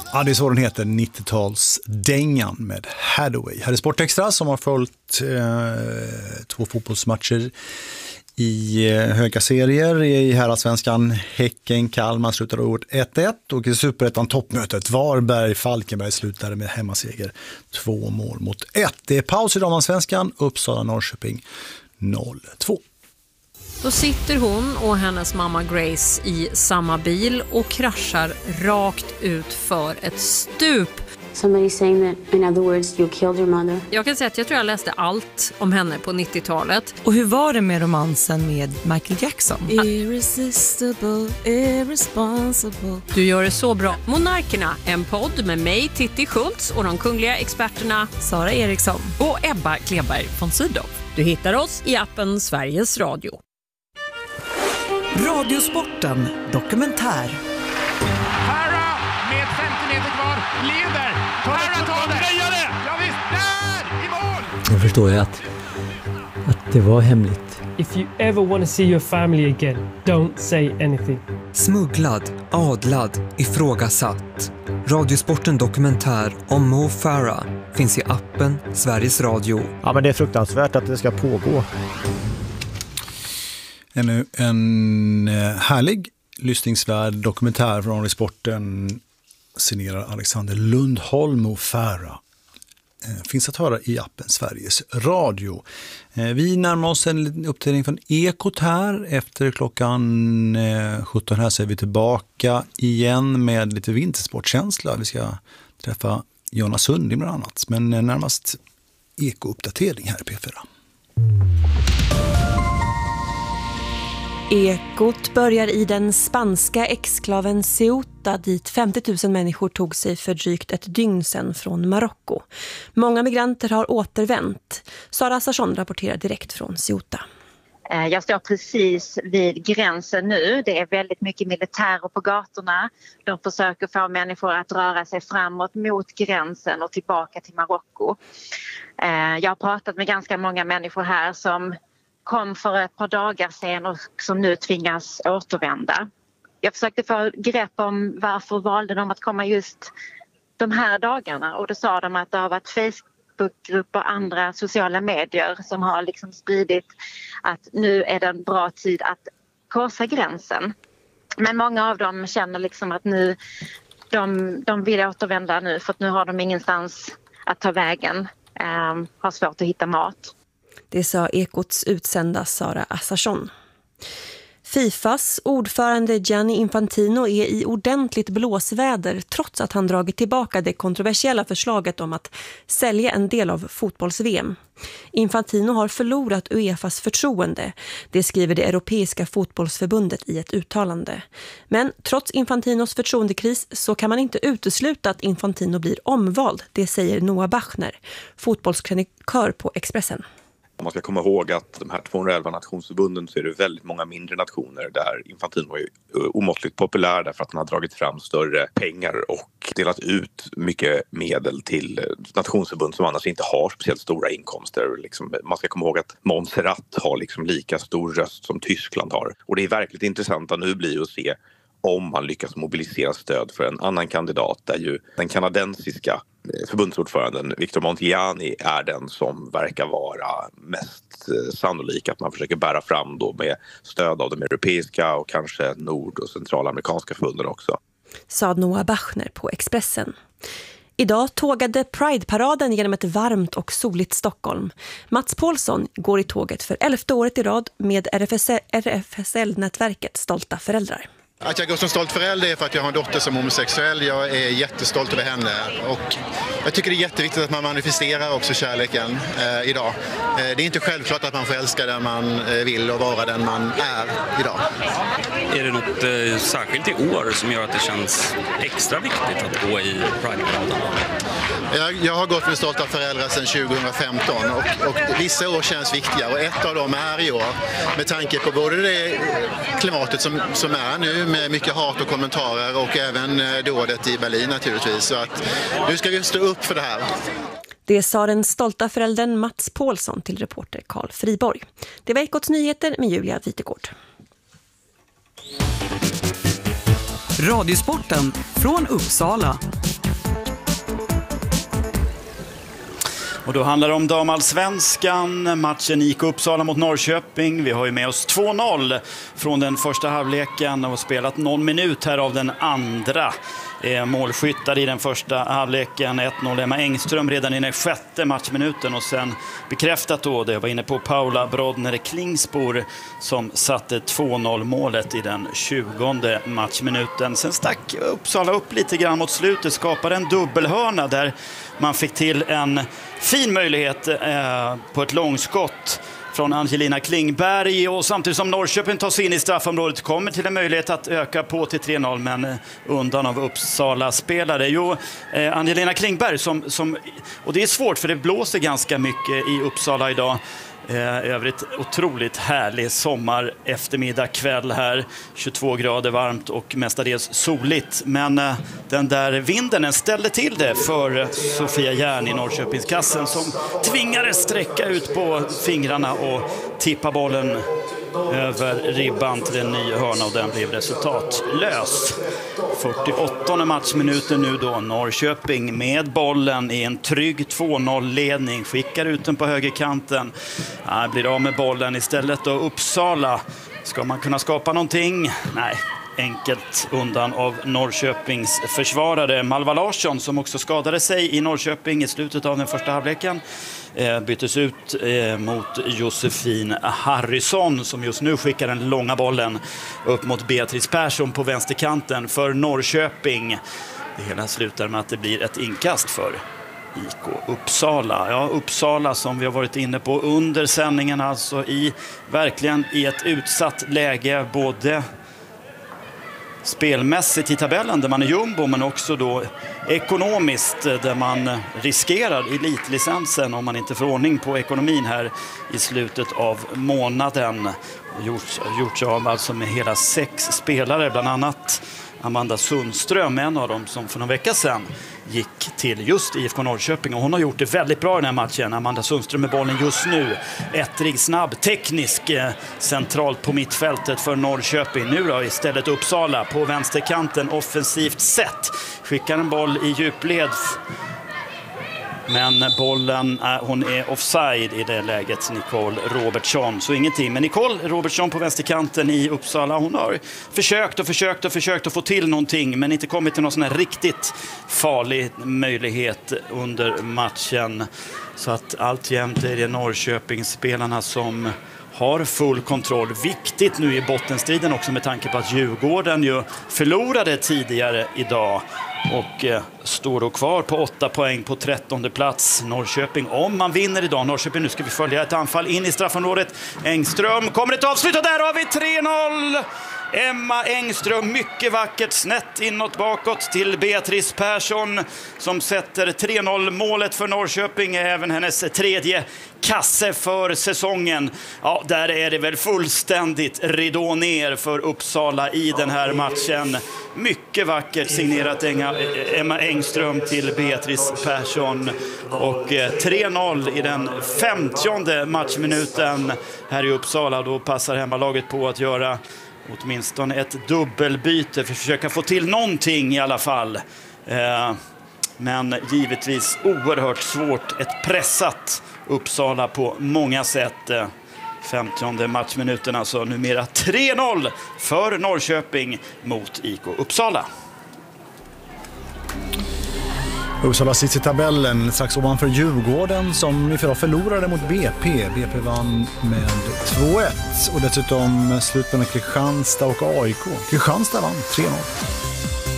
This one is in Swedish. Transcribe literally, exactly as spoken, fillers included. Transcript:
Ja, det är så den heter, nittiotalsdängan med Hathaway. Här är Sportextra som har följt eh, två fotbollsmatcher i eh, höga serier. I herrallsvenskan Häcken, Kalmar slutade året ett ett och i Superettan toppmötet Varberg, Falkenberg slutade med hemmaseger två mål mot ett. Det är paus i damallsvenskan, Uppsala, Norrköping noll två. Då sitter hon och hennes mamma Grace i samma bil och kraschar rakt ut för ett stup. Somebody saying that, in other words, you killed your mother. Jag kan säga att jag tror jag läste allt om henne på nittiotalet. Och hur var det med romansen med Michael Jackson? Irresistible, irresponsible. Du gör det så bra. Monarkerna, en podd med mig, Titti Schultz och de kungliga experterna Sara Eriksson och Ebba Kleberg von Sydow. Du hittar oss i appen Sveriges Radio. Radiosporten dokumentär. Farah med femtio meter kvar leder. Farah tar det. Ja visst, där i mål. Jag förstår ju att, att det var hemligt. If you ever want to see your family again, don't say anything. Smugglad, adlad, ifrågasatt. Radiosporten dokumentär om Mo Farah finns i appen Sveriges Radio. Ja, men det är fruktansvärt att det ska pågå. Ännu en härlig, lyssningsvärd dokumentär från Radiosporten signerar Alexander Lundholm och Farah. Finns att höra i appen Sveriges Radio. Vi närmar oss en uppdatering från Ekot här. Efter klockan sjutton här så är vi tillbaka igen med lite vintersportkänsla. Vi ska träffa Jonas Sundin bland annat. Men närmast Eko-uppdatering här i P fyra. Ekot börjar i den spanska exklaven Ceuta dit femtio tusen människor tog sig för drygt ett dygn sedan från Marocko. Många migranter har återvänt. Sara Asarson rapporterar direkt från Ceuta. Jag står precis vid gränsen nu. Det är väldigt mycket militärer på gatorna. De försöker få människor att röra sig framåt mot gränsen och tillbaka till Marocko. Jag har pratat med ganska många människor här som kom för ett par dagar sedan och som nu tvingas återvända. Jag försökte få grepp om varför valde de att komma just de här dagarna och då sa de att det har varit Facebookgrupper och andra sociala medier som har liksom spridit att nu är det en bra tid att korsa gränsen. Men många av dem känner liksom att nu de, de vill återvända nu för att nu har de ingenstans att ta vägen, eh, har svårt att hitta mat. Det sa Ekots utsända Sara Asarson. Fifas ordförande Gianni Infantino är i ordentligt blåsväder trots att han dragit tillbaka det kontroversiella förslaget om att sälja en del av fotbolls-V M. Infantino har förlorat UEFAs förtroende, det skriver det Europeiska fotbollsförbundet i ett uttalande. Men trots Infantinos förtroendekris så kan man inte utesluta att Infantino blir omvald, det säger Noah Bachner, fotbollskrönikör på Expressen. Om man ska komma ihåg att de här tvåhundraelva nationsförbunden så är det väldigt många mindre nationer där Infantino är omåttligt populär därför att han har dragit fram större pengar och delat ut mycket medel till nationsförbund som annars inte har speciellt stora inkomster. Liksom, man ska komma ihåg att Montserrat har liksom lika stor röst som Tyskland har. Och det är verkligt intressant att nu blir att se om man lyckas mobilisera stöd för en annan kandidat där ju den kanadensiska förbundsordföranden Victor Montiani är den som verkar vara mest sannolik att man försöker bära fram då med stöd av de europeiska och kanske nord- och centralamerikanska förbunden också. Sa Noah Bachner på Expressen. Idag tågade Pride-paraden genom ett varmt och soligt Stockholm. Mats Paulsson går i tåget för elfte året i rad med R F S L-nätverket Stolta föräldrar. Att jag går som stolt förälder är för att jag har en dotter som homosexuell. Jag är jättestolt över henne och jag tycker det är jätteviktigt att man manifesterar också kärleken eh, idag. Eh, det är inte självklart att man får älska den man eh, vill och vara den man är idag. Är det något eh, särskilt i år som gör att det känns extra viktigt att gå i Pride-paraden? Jag, jag har gått med stolta föräldrar sedan tjugohundrafemton och, och vissa år känns viktiga och ett av dem är i år med tanke på både det klimatet som, som är nu med mycket hat och kommentarer och även dådet i Berlin naturligtvis. Så att nu ska vi stå upp för det här. Det sa den stolta föräldern Mats Paulsson till reporter Carl Friborg. Det var Ekots nyheter med Julia Vitegård. Radiosporten från Uppsala. Och då handlar det om damallsvenskan, matchen I K Uppsala mot Norrköping. Vi har ju med oss två noll från den första halvleken och spelat någon minut här av den andra. Eh, målskyttar i den första halvleken, ett noll Emma Engström redan i den sjätte matchminuten och sen bekräftat då, det var inne på Paula Brodner Klingsbor som satte två noll målet i den tjugonde matchminuten. Sen stack Uppsala upp lite grann mot slutet, skapade en dubbelhörna där man fick till en fin möjlighet eh, på ett långskott från Angelina Klingberg, och samtidigt som Norrköping tar sig in i straffområdet kommer till en möjlighet att öka på till tre noll, men undan av Uppsala-spelare. Jo, eh, Angelina Klingberg som, som, och det är svårt för det blåser ganska mycket i Uppsala idag. Eh, övrigt otroligt härlig sommar eftermiddag kväll här, tjugotvå grader varmt och mestadels soligt, men eh, den där vinden den ställde till det för Sofia Järn i Norrköpingskassen som tvingades sträcka ut på fingrarna och tippa bollen över ribban till den nya hörna och den blev resultatlös. fyrtioåttonde matchminuten nu då, Norrköping med bollen i en trygg två noll-ledning, skickar ut den på högerkanten. Ja, blir av med bollen istället då. Uppsala, ska man kunna skapa någonting? Nej, enkelt undan av Norrköpings försvarare. Malva Larsson som också skadade sig i Norrköping i slutet av den första halvleken eh, byttes ut eh, mot Josefin Harrison som just nu skickar den långa bollen upp mot Beatrice Persson på vänsterkanten för Norrköping. Det hela slutar med att det blir ett inkast för I K Uppsala. Ja, Uppsala som vi har varit inne på under sändningen, alltså i verkligen i ett utsatt läge, både spelmässigt i tabellen där man är jumbo, men också då ekonomiskt där man riskerar elitlicensen om man inte får ordning på ekonomin här i slutet av månaden. Gjorts, gjorts av alltså med hela sex spelare, bland annat Amanda Sundström, en av dem som för några veckor sedan gick till just I F K Norrköping, och hon har gjort det väldigt bra i den här matchen. Amanda Sundström med bollen just nu, ettrig, snabb, teknisk, eh, centralt på mittfältet för Norrköping. Nu då istället Uppsala på vänsterkanten, offensivt sett skickar en boll i djupled, men bollen, äh, hon är offside i det läget, Nicole Robertsson. Så ingenting, men Nicole Robertsson på vänsterkanten i Uppsala, hon har försökt och försökt och försökt att få till någonting, men inte kommit till någon sån här riktigt farlig möjlighet under matchen. Så att alltjämt är det Norrköpingsspelarna som har full kontroll. Viktigt nu i bottenstriden också med tanke på att Djurgården ju förlorade tidigare idag och eh, står då kvar på åtta poäng på trettonde plats. Norrköping, om man vinner idag, Norrköping, nu ska vi följa ett anfall in i straffområdet. Engström, kommer ett avslut och där har vi tre noll! Emma Engström, mycket vackert, snett inåt bakåt till Beatrice Persson som sätter tre noll målet för Norrköping, även hennes tredje kasse för säsongen. Ja, där är det väl fullständigt ridå ner för Uppsala i den här matchen. Mycket vackert signerat Emma Engström till Beatrice Persson, och tre noll i den femtionde matchminuten här i Uppsala. Då passar hemmalaget på att göra åtminstone ett dubbelbyte för att försöka få till någonting i alla fall. Eh, men givetvis oerhört svårt. Ett pressat Uppsala på många sätt. Eh, femtionde matchminuten, alltså numera tre noll för Norrköping mot I K Uppsala. Uppsala sitter i tabellen strax ovanför Djurgården som i förra förlorade mot B P. B P vann med två ett och dessutom slut med Kristianstad och A I K. Kristianstad vann tre noll.